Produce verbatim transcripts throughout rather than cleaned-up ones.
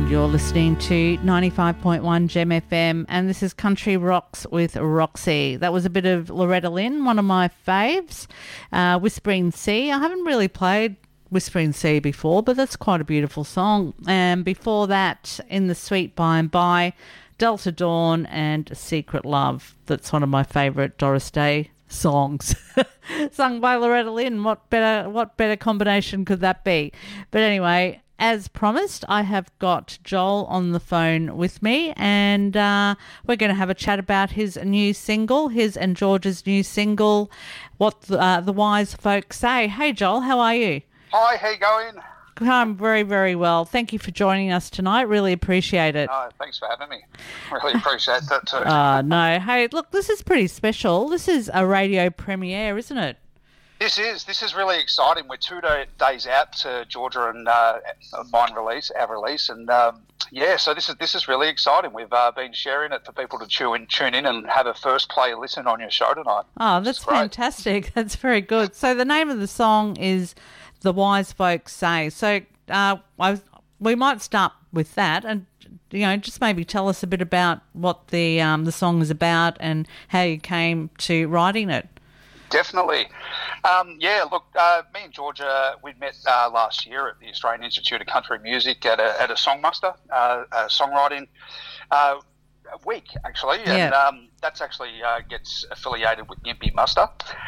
You're listening to ninety-five point one Gem F M, and this is Country Rocks with Roxy. That was a bit of Loretta Lynn, one of my faves. Uh, Whispering Sea. I haven't really played Whispering Sea before, but that's quite a beautiful song. And before that, In the Sweet By and By, Delta Dawn and Secret Love. That's one of my favourite Doris Day songs, sung by Loretta Lynn. What better, what better combination could that be? But anyway, as promised, I have got Joel on the phone with me, and uh, we're going to have a chat about his new single, his and George's new single, What the, uh, the Wise Folks Say. Hey, Joel, how are you? Hi, how you going? I'm very, very well. Thank you for joining us tonight. Really appreciate it. No, thanks for having me. Really appreciate that too. Uh, no, hey, look, this is pretty special. This is a radio premiere, isn't it? This is this is really exciting. We're two day, days out to Georgia and uh, mine release, our release, and um, yeah, so this is this is really exciting. We've uh, been sharing it for people to tune in, tune in, and have a first play listen on your show tonight. Oh, that's fantastic. That's very good. So the name of the song is The Wise Folks Say. So uh, I, we might start with that, and you know, just maybe tell us a bit about what the um, the song is about and how you came to writing it. Definitely. Um, yeah, look, uh, me and Georgia, we met uh, last year at the Australian Institute of Country Music at a, at a songmuster, uh, a songwriting uh, week, actually. Yeah. And um, that's actually uh, gets affiliated with Gympie Muster.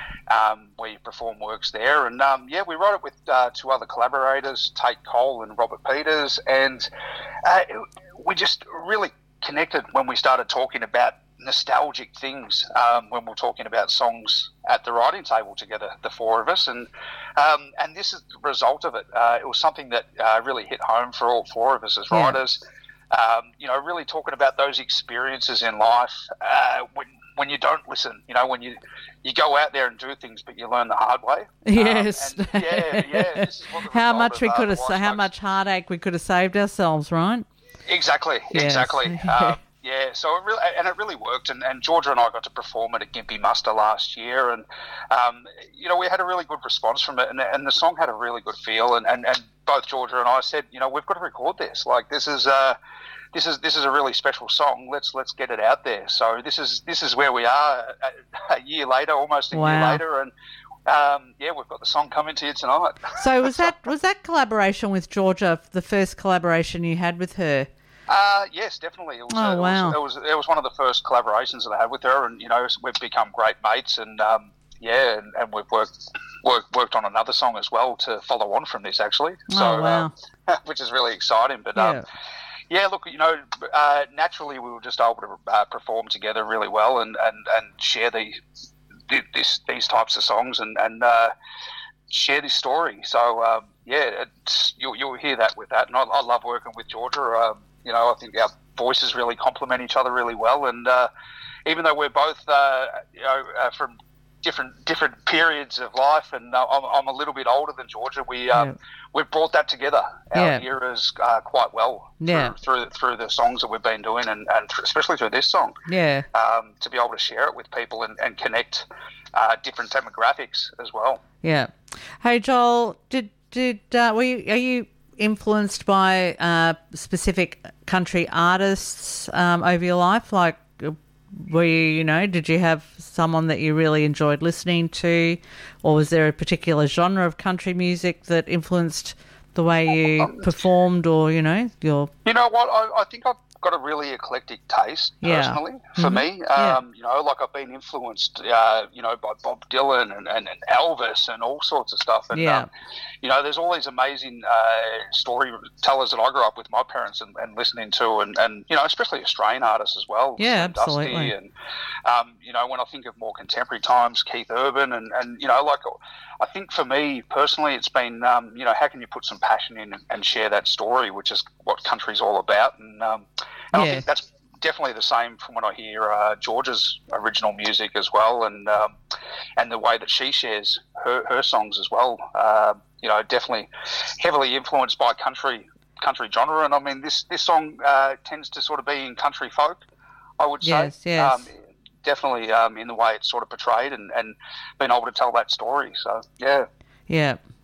Um, we perform works there. And, um, yeah, we wrote it with uh, two other collaborators, Tate Cole and Robert Peters. And uh, we just really connected when we started talking about nostalgic things um, when we're talking about songs at the writing table together, the four of us, and um, and this is the result of it. Uh, it was something that uh, really hit home for all four of us as Yeah. writers. Um, you know, really talking about those experiences in life uh, when when you don't listen. You know, when you you go out there and do things, but you learn the hard way. Yes. Um, and yeah, yeah. This is what the how result much of, we uh, could the have, Wise how Folks- much heartache we could have saved ourselves, right? Exactly, Yes. exactly. Um, yeah, so it really and it really worked, and, and Georgia and I got to perform at a Gympie Muster last year, and um, you know, we had a really good response from it, and, and the song had a really good feel, and, and, and both Georgia and I said, you know, we've got to record this. Like this is uh, this is this is a really special song. Let's let's get it out there. So this is this is where we are a, a year later, almost a Wow. year later, and um, yeah, we've got the song coming to you tonight. So was that was that collaboration with Georgia the first collaboration you had with her? Uh, yes, definitely. It was, Oh, it wow. Was, it was it was one of the first collaborations that I had with her, and you know, we've become great mates, and um, yeah, and, and we've worked, worked worked on another song as well to follow on from this, actually. So, Oh, wow. uh, which is really exciting. But Yeah. um, yeah, look, you know, uh, naturally we were just able to uh, perform together really well, and, and, and share the, the this these types of songs, and and uh, share this story. So um, yeah, it's, you'll you'll hear that with that, and I, I love working with Georgia. Um, You know, I think our voices really complement each other really well. And uh, even though we're both, uh, you know, uh, from different different periods of life, and uh, I'm, I'm a little bit older than Georgia, we um, Yeah. we've brought that together, our Yeah. eras, uh, quite well Yeah. through, through through the songs that we've been doing, and, and th- especially through this song, Yeah. um, to be able to share it with people and, and connect uh, different demographics as well. Yeah. Hey, Joel, did did uh, were you, are you influenced by uh, specific country artists um, over your life? Like, were you, you know, did you have someone that you really enjoyed listening to, or was there a particular genre of country music that influenced the way you performed, or, you know, your... You know what? I, I think I've got a really eclectic taste, Yeah. personally, for Mhm. me. Yeah. Um, You know, like I've been influenced, uh, you know, by Bob Dylan and, and, and Elvis and all sorts of stuff. And, Yeah. um, you know, there's all these amazing uh, storytellers that I grew up with my parents and, and listening to, and, and, you know, especially Australian artists as well. Yeah, Slim Dusty. absolutely. And, um, you know, when I think of more contemporary times, Keith Urban, and, and you know, like, I think for me personally, it's been, um, you know, how can you put some passion in and, and share that story, which is what country's all about. And, um, and Yeah. I think that's definitely the same from when I hear uh, Georgia's original music as well, and um, and the way that she shares her, her songs as well. Uh, you know, definitely heavily influenced by country country genre. And I mean, this this song uh, tends to sort of be in country folk, I would say. Yes, yes. Um, definitely um, in the way it's sort of portrayed, and, and being able to tell that story. So, yeah. Yeah.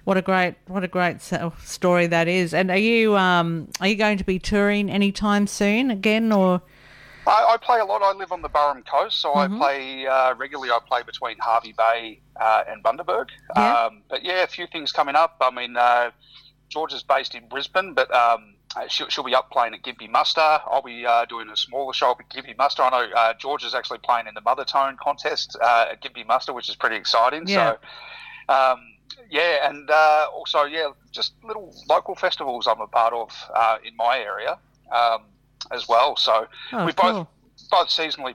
What a great, what a great so- story that is. And are you, um, are you going to be touring anytime soon again, or? I, I play a lot. I live on the Burrum coast, so Mhm. I play uh, regularly. I play between Harvey Bay uh, and Bundaberg. Yeah. Um, but yeah, a few things coming up. I mean, uh, George is based in Brisbane, but um, she'll, she'll be up playing at Gympie Muster. I'll be uh, doing a smaller show up at Gympie Muster. I know uh, George is actually playing in the Mother Tone contest uh, at Gympie Muster, which is pretty exciting. Yeah. So, um, yeah, and uh, also, yeah, just little local festivals I'm a part of uh, in my area um, as well. So Oh, we cool. both both seasonally